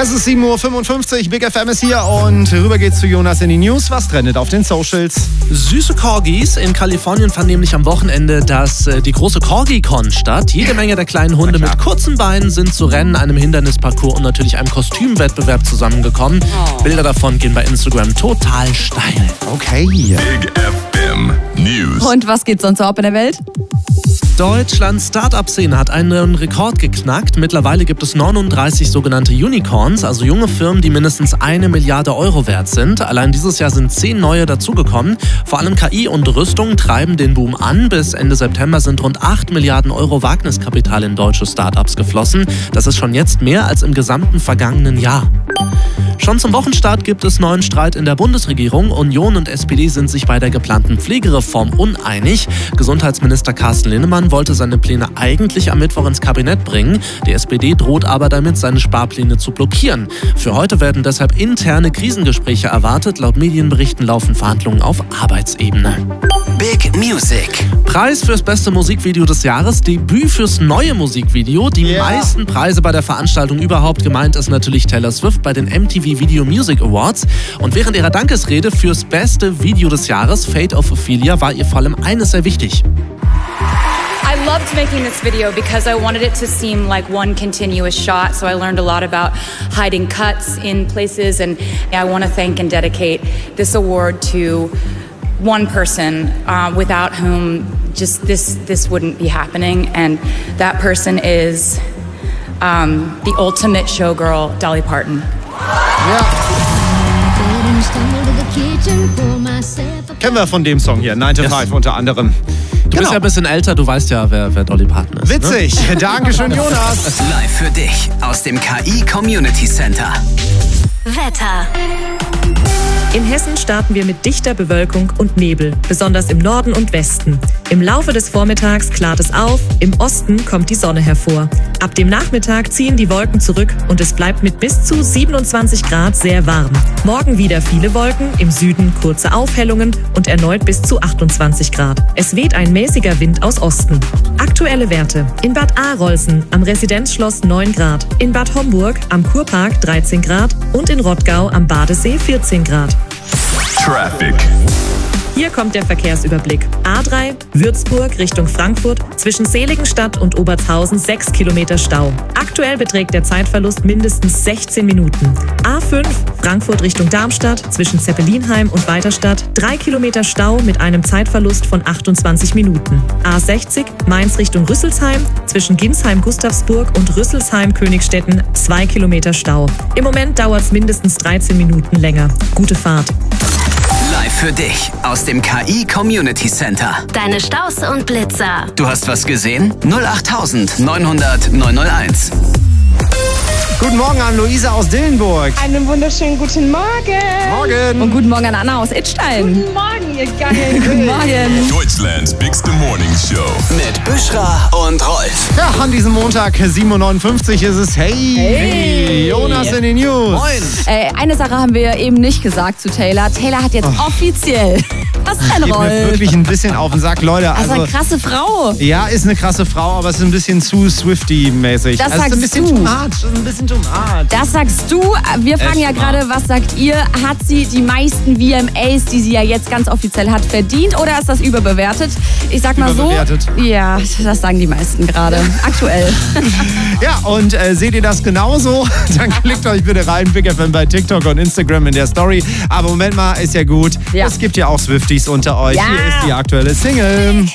Es ist 7.55 Uhr, Big FM ist hier und rüber geht's zu Jonas in die News. Was trendet auf den Socials? Süße Corgis. In Kalifornien fand nämlich am Wochenende die große Corgi-Con statt. Jede Menge der kleinen Hunde mit kurzen Beinen sind zu Rennen, einem Hindernisparcours und natürlich einem Kostümwettbewerb zusammengekommen. Bilder davon gehen bei Instagram total steil. Okay. Big FM News. Und was geht sonst ab in der Welt? Deutschlands Start-up-Szene hat einen Rekord geknackt. Mittlerweile gibt es 39 sogenannte Unicorns, also junge Firmen, die mindestens 1 Milliarde Euro wert sind. Allein dieses Jahr sind 10 neue dazugekommen. Vor allem KI und Rüstung treiben den Boom an. Bis Ende September sind rund 8 Milliarden Euro Wagniskapital in deutsche Start-ups geflossen. Das ist schon jetzt mehr als im gesamten vergangenen Jahr. Schon zum Wochenstart gibt es neuen Streit in der Bundesregierung. Union und SPD sind sich bei der geplanten Pflegereform uneinig. Gesundheitsminister Carsten Linnemann wollte seine Pläne eigentlich am Mittwoch ins Kabinett bringen. Die SPD droht aber damit, seine Sparpläne zu blockieren. Für heute werden deshalb interne Krisengespräche erwartet. Laut Medienberichten laufen Verhandlungen auf Arbeitsebene. Big Music. Preis fürs beste Musikvideo des Jahres, Debüt fürs neue Musikvideo. Die meisten Preise bei der Veranstaltung überhaupt. Gemeint ist natürlich Taylor Swift bei den MTV Video Music Awards. Und während ihrer Dankesrede fürs beste Video des Jahres, Fate of Ophelia, war ihr vor allem eines sehr wichtig. I loved making this video because I wanted it to seem like one continuous shot. So I learned a lot about hiding cuts in places, and I want to thank and dedicate this award to one person without whom just this wouldn't be happening, and that person is the ultimate showgirl, Dolly Parton. Ja. Kennen wir von dem Song hier, 9 to 5 unter anderem. Du bist ja ein bisschen älter, du weißt ja, wer Dolly Parton ist. Witzig. Ne? Dankeschön, Jonas. Live für dich aus dem KI Community Center. Wetter. In Hessen starten wir mit dichter Bewölkung und Nebel, besonders im Norden und Westen. Im Laufe des Vormittags klart es auf, im Osten kommt die Sonne hervor. Ab dem Nachmittag ziehen die Wolken zurück und es bleibt mit bis zu 27 Grad sehr warm. Morgen wieder viele Wolken, im Süden kurze Aufhellungen und erneut bis zu 28 Grad. Es weht ein mäßiger Wind aus Osten. Aktuelle Werte. In Bad Arolsen am Residenzschloss 9 Grad, in Bad Homburg am Kurpark 13 Grad und in Rottgau am Badesee 14 Grad. Traffic. Hier kommt der Verkehrsüberblick. A3, Würzburg Richtung Frankfurt, zwischen Seligenstadt und Obertshausen 6 Kilometer Stau. Aktuell beträgt der Zeitverlust mindestens 16 Minuten. A5, Frankfurt Richtung Darmstadt, zwischen Zeppelinheim und Weiterstadt 3 Kilometer Stau mit einem Zeitverlust von 28 Minuten. A60, Mainz Richtung Rüsselsheim, zwischen Ginsheim-Gustavsburg und Rüsselsheim-Königstetten 2 Kilometer Stau. Im Moment dauert es mindestens 13 Minuten länger. Gute Fahrt. Live für dich aus dem KI Community Center. Deine Staus und Blitzer. Du hast was gesehen? 08000 900 901. Guten Morgen an Luisa aus Dillenburg. Einen wunderschönen guten Morgen. Morgen. Und guten Morgen an Anna aus Idstein. Guten Morgen, ihr geilen. Guten Morgen. Deutschlands Bigste Morning Show. Mit Büschra und Rolf. Ja, an diesem Montag 7.59 Uhr ist es Hey, Jonas in den News. Moin. Eine Sache haben wir eben nicht gesagt zu Taylor. Taylor hat jetzt offiziell. Was denn, Geht mir Rolf? wirklich ein bisschen auf den Sack, Leute. Das ist Also, eine krasse Frau. ja, ist eine krasse Frau, aber es ist ein bisschen zu Swiftie-mäßig. Das also, es ist ein sagst bisschen du. too much. Es ist ein bisschen too much. Das sagst du. Wir fragen ja gerade, was sagt ihr? Hat sie die meisten VMAs, die sie ja jetzt ganz offiziell hat, verdient oder ist das überbewertet? Ich sag mal so. Überbewertet. Ja, das sagen die meisten gerade. Aktuell. Ja, und seht ihr das genauso? Dann klickt euch bitte rein, Big FM bei TikTok und Instagram in der Story. Aber Moment mal, ist ja gut. Ja. Es gibt ja auch Swifties unter euch. Ja. Hier ist die aktuelle Single.